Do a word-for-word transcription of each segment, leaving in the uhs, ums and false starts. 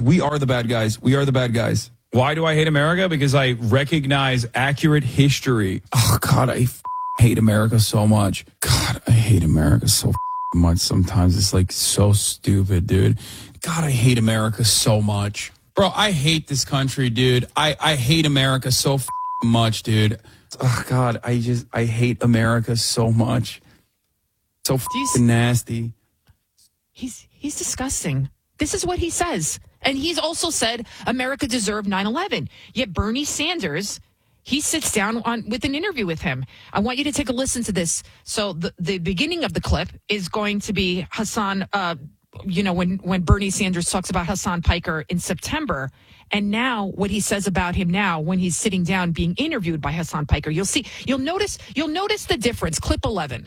We are the bad guys. We are the bad guys. Why do I hate America? Because I recognize accurate history. Oh, God, I f- hate America so much. God, I hate America so f- much sometimes. It's like so stupid, dude. God, I hate America so much. Bro, I hate this country, dude. I, I hate America so f- much, dude. Oh, God, I just, I hate America so much. So f- nasty. He's, he's disgusting. This is what he says. And he's also said America deserved nine eleven. Yet Bernie Sanders, he sits down on with an interview with him. I want you to take a listen to this. So the, the beginning of the clip is going to be Hassan, uh, you know, when, when Bernie Sanders talks about Hassan Piker in September. And now what he says about him now when he's sitting down being interviewed by Hassan Piker. You'll see, you'll notice, you'll notice the difference. Clip eleven.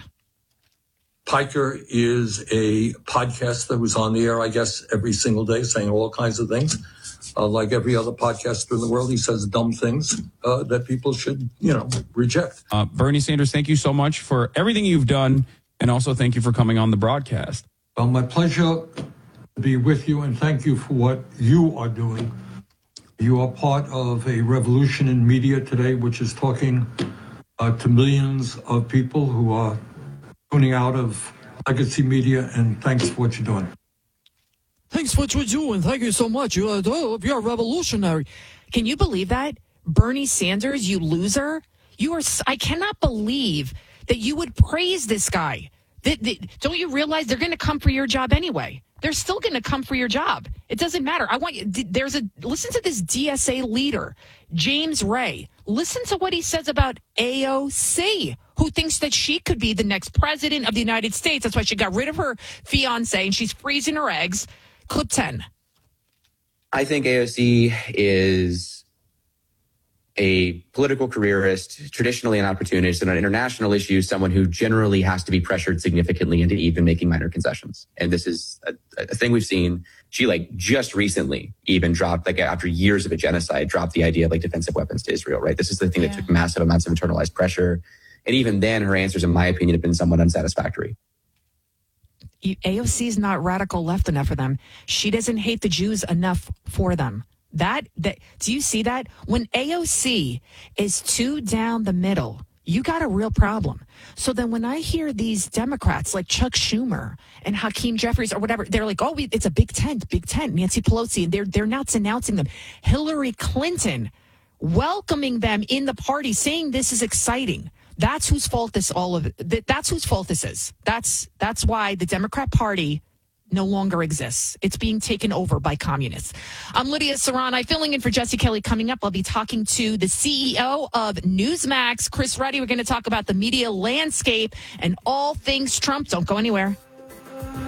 Piker is a podcast that was on the air, I guess, every single day, saying all kinds of things. Uh, like every other podcaster in the world, he says dumb things uh, that people should, you know, reject. Uh, Bernie Sanders, thank you so much for everything you've done. And also thank you for coming on the broadcast. Well, my pleasure to be with you, and thank you for what you are doing. You are part of a revolution in media today, which is talking uh, to millions of people who are tuning out of legacy media, and thanks for what you're doing. Thanks for what you're doing. Thank you so much. You are, oh, you're revolutionary. Can you believe that? Bernie Sanders, you loser. You are. I cannot believe that you would praise this guy. That, that, don't you realize they're going to come for your job anyway? They're still going to come for your job. It doesn't matter. I want you. There's a listen to this D S A leader, James Ray. Listen to what he says about A O C, who thinks that she could be the next president of the United States. That's why she got rid of her fiance and she's freezing her eggs. Clip ten. I think A O C is a political careerist, traditionally an opportunist, and on international issues, someone who generally has to be pressured significantly into even making minor concessions. And this is a, a thing we've seen. She like just recently even dropped, like after years of a genocide, dropped the idea of like defensive weapons to Israel, right? This is the thing yeah. that took massive amounts of internalized pressure. And even then, her answers, in my opinion, have been somewhat unsatisfactory. A O C is not radical left enough for them. She doesn't hate the Jews enough for them. That, that, do you see that? When A O C is too down the middle, you got a real problem. So then when I hear these Democrats like Chuck Schumer and Hakeem Jeffries or whatever, they're like, oh, we, it's a big tent, big tent, Nancy Pelosi, and they're, they're not announcing them. Hillary Clinton welcoming them in the party, saying this is exciting. That's whose fault this all of it. That's whose fault this is. That's, that's why the Democrat Party no longer exists. It's being taken over by communists. I'm Lydia Serrani, filling in for Jesse Kelly. Coming up, I'll be talking to the C E O of Newsmax, Chris Ruddy. We're going to talk about the media landscape and all things Trump. Don't go anywhere.